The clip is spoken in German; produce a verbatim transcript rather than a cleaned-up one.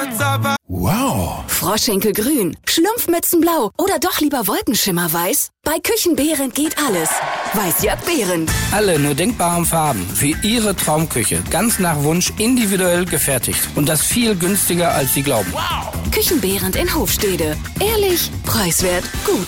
Wow. Froschschenkelgrün, Schlumpfmützenblau oder doch lieber Wolkenschimmerweiß? Bei Küchenbehrendt geht alles. Weiß-Jörg Behrendt. Alle nur denkbaren Farben für Ihre Traumküche. Ganz nach Wunsch individuell gefertigt. Und das viel günstiger, als Sie glauben. Küchenbehrendt in Hofstede. Ehrlich, preiswert, gut.